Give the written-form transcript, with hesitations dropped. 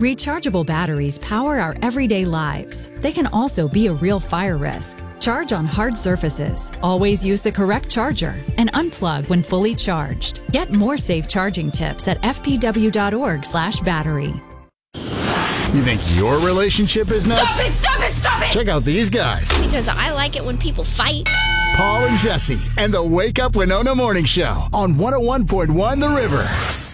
Rechargeable batteries power our everyday lives. They can also be a real fire risk. Charge on hard surfaces. Always use the correct charger and unplug when fully charged. Get more safe charging tips at fpw.org/battery. You think your relationship is nuts? Stop it! Stop it! Stop it! Check out these guys. Because I like it when people fight. Paul and Jesse and the Wake Up Winona Morning Show on 101.1 The River.